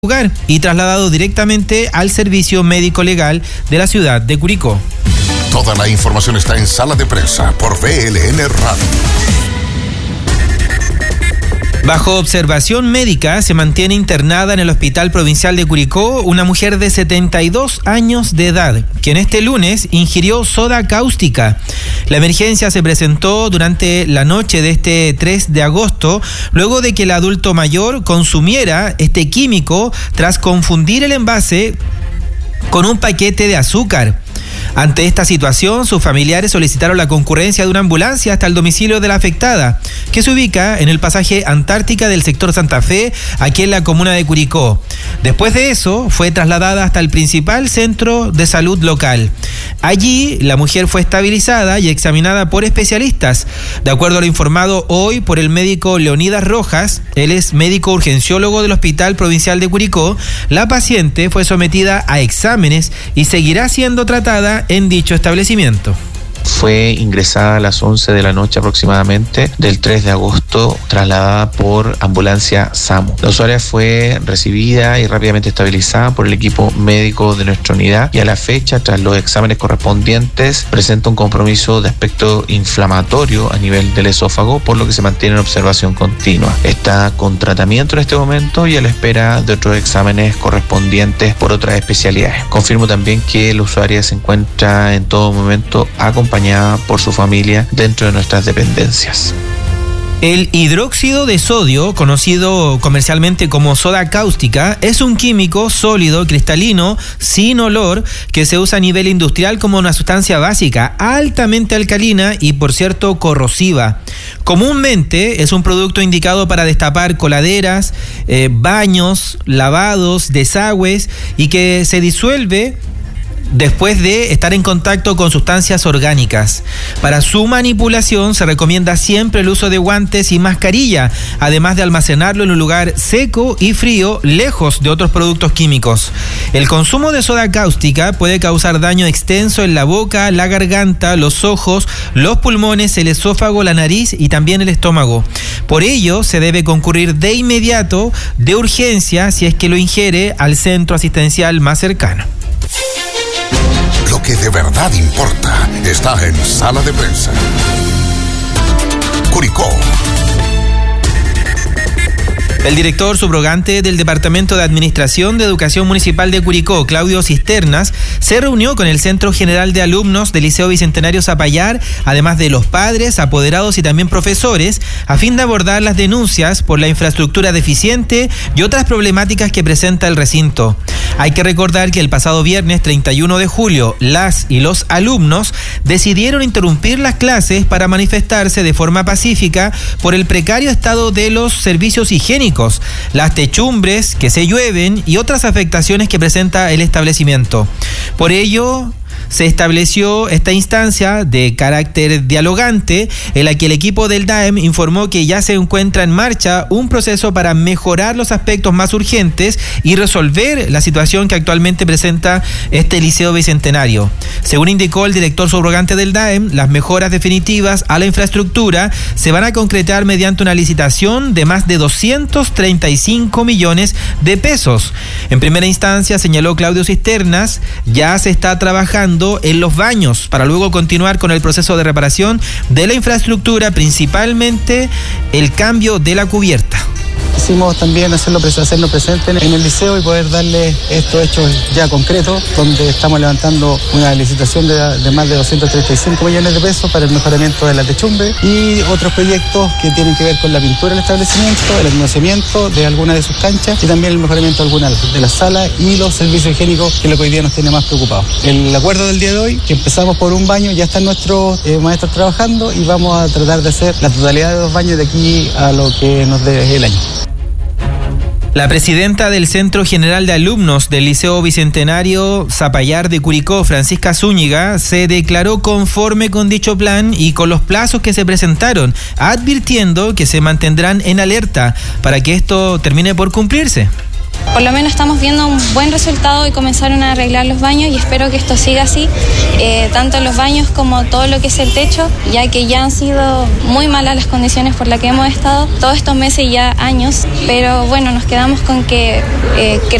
lugar y trasladado directamente al servicio médico legal de la ciudad de Curicó. Toda la información está en Sala de Prensa por VLN Radio. Bajo observación médica se mantiene internada en el Hospital Provincial de Curicó una mujer de 72 años de edad, quien este lunes ingirió soda cáustica. La emergencia se presentó durante la noche de este 3 de agosto, luego de que el adulto mayor consumiera este químico tras confundir el envase con un paquete de azúcar. Ante esta situación, sus familiares solicitaron la concurrencia de una ambulancia hasta el domicilio de la afectada, que se ubica en el pasaje Antártica del sector Santa Fe, aquí en la comuna de Curicó. Después de eso, fue trasladada hasta el principal centro de salud local. Allí, la mujer fue estabilizada y examinada por especialistas. De acuerdo a lo informado hoy por el médico Leonidas Rojas, él es médico urgenciólogo del Hospital Provincial de Curicó, la paciente fue sometida a exámenes y seguirá siendo tratada en dicho establecimiento. Fue ingresada a las 11 de la noche aproximadamente del 3 de agosto, trasladada por ambulancia SAMU. La usuaria fue recibida y rápidamente estabilizada por el equipo médico de nuestra unidad y a la fecha, tras los exámenes correspondientes, presenta un compromiso de aspecto inflamatorio a nivel del esófago, por lo que se mantiene en observación continua. Está con tratamiento en este momento y a la espera de otros exámenes correspondientes por otras especialidades. Confirmo también que la usuaria se encuentra en todo momento acompañada por su familia dentro de nuestras dependencias. El hidróxido de sodio, conocido comercialmente como soda cáustica, es un químico sólido, cristalino, sin olor, que se usa a nivel industrial como una sustancia básica, altamente alcalina y, por cierto, corrosiva. Comúnmente es un producto indicado para destapar coladeras, baños, lavados, desagües y que se disuelve después de estar en contacto con sustancias orgánicas. Para su manipulación se recomienda siempre el uso de guantes y mascarilla, además de almacenarlo en un lugar seco y frío, lejos de otros productos químicos. El consumo de soda cáustica puede causar daño extenso en la boca, la garganta, los ojos, los pulmones, el esófago, la nariz y también el estómago. Por ello, se debe concurrir de inmediato, de urgencia, si es que lo ingiere, al centro asistencial más cercano. Lo que de verdad importa está en Sala de Prensa. Curicó. El director subrogante del Departamento de Administración de Educación Municipal de Curicó, Claudio Cisternas, se reunió con el Centro General de Alumnos del Liceo Bicentenario Zapallar, además de los padres, apoderados y también profesores, a fin de abordar las denuncias por la infraestructura deficiente y otras problemáticas que presenta el recinto. Hay que recordar que el pasado viernes 31 de julio, las y los alumnos decidieron interrumpir las clases para manifestarse de forma pacífica por el precario estado de los servicios higiénicos, las techumbres que se llueven y otras afectaciones que presenta el establecimiento. Por ello, se estableció esta instancia de carácter dialogante en la que el equipo del DAEM informó que ya se encuentra en marcha un proceso para mejorar los aspectos más urgentes y resolver la situación que actualmente presenta este liceo bicentenario. Según indicó el director subrogante del DAEM, las mejoras definitivas a la infraestructura se van a concretar mediante una licitación de más de 235 millones de pesos. En primera instancia, señaló Claudio Cisternas, ya se está trabajando en los baños para luego continuar con el proceso de reparación de la infraestructura, principalmente el cambio de la cubierta. Quisimos también hacernos presente en el liceo y poder darle estos hechos ya concretos, donde estamos levantando una licitación de más de 235 millones de pesos para el mejoramiento de la techumbre y otros proyectos que tienen que ver con la pintura del establecimiento, el acondicionamiento de algunas de sus canchas y también el mejoramiento de algunas de las salas y los servicios higiénicos, que es lo que hoy día nos tiene más preocupados. El acuerdo del día de hoy, que empezamos por un baño, ya están nuestros maestros trabajando y vamos a tratar de hacer la totalidad de los baños de aquí a lo que nos dé el año. La presidenta del Centro General de Alumnos del Liceo Bicentenario Zapallar de Curicó, Francisca Zúñiga, se declaró conforme con dicho plan y con los plazos que se presentaron, advirtiendo que se mantendrán en alerta para que esto termine por cumplirse. Por lo menos estamos viendo un buen resultado y comenzaron a arreglar los baños y espero que esto siga así, tanto los baños como todo lo que es el techo, ya que ya han sido muy malas las condiciones por las que hemos estado todos estos meses, ya años, pero bueno, nos quedamos con que